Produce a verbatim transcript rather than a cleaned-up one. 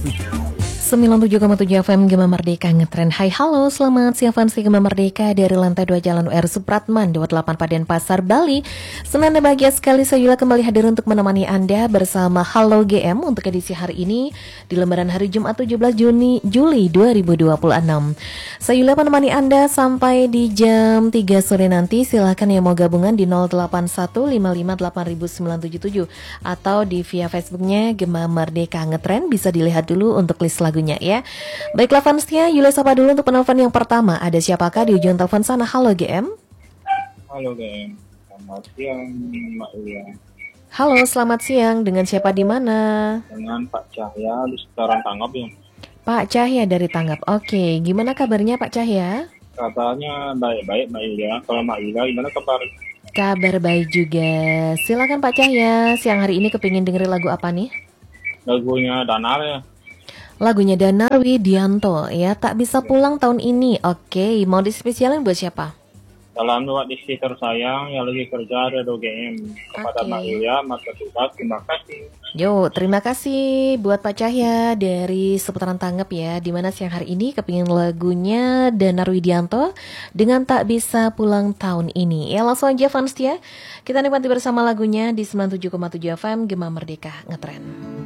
sembilan puluh tujuh koma tujuh F M Gema Merdeka ngetren. Hai halo, selamat siang fans Gema Merdeka dari lantai dua Jalan U R Supratman dua puluh delapan Paden Pasar, Bali. Senang dan bahagia sekali saya Yula kembali hadir untuk menemani Anda bersama Halo G M untuk edisi hari ini di lembaran hari Jumat tujuh belas Juni Juli dua ribu dua puluh enam. Saya Yula menemani Anda sampai di jam tiga sore nanti. Silakan yang mau gabungan di nol delapan satu lima lima delapan sembilan tujuh tujuh atau di via Facebooknya Gema Merdeka ngetren, bisa dilihat dulu untuk list lagu ya. Baiklah fansnya, Yula sapa dulu untuk penelpon yang pertama. Ada siapakah di ujung telepon sana? Halo G M. Halo G M. Selamat siang Mbak Yulia. Halo, selamat siang. Dengan siapa di mana? Dengan Pak Cahya di sekitaran Tanggap ya. Pak Cahya dari Tanggap. Oke, gimana kabarnya Pak Cahya? Kabarnya baik-baik Mbak Yulia. Kalau Mbak Yulia gimana kabar? Kabar baik juga. Silakan Pak Cahya. Siang hari ini kepingin dengerin lagu apa nih? Lagunya Danar ya. Lagunya Danar Widianto ya, Tak Bisa Pulang Tahun Ini. Oke, mau dispesialin buat siapa? Salam buat istri tersayang yang lagi kerja di G M. Kepada Oke. Mbak Yulia, Mas Ketugas, terima kasih. Yo, terima kasih buat Pak Cahya dari seputaran Tanggap ya, dimana siang hari ini kepingin lagunya Danar Widianto dengan Tak Bisa Pulang Tahun Ini. Ya langsung aja fans ya, kita nikmati bersama lagunya di sembilan puluh tujuh koma tujuh F M Gema Merdeka ngetren.